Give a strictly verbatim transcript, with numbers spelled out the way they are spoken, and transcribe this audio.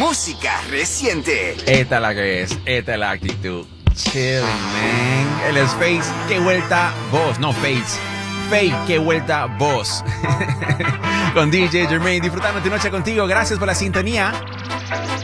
música reciente. Esta es la que es, esta es la actitud. Chilling, man. Él es Face, qué vuelta voz. No, Face. Faye, qué vuelta voz. Con D J Jermaine, disfrutando tu noche contigo. Gracias por la sintonía.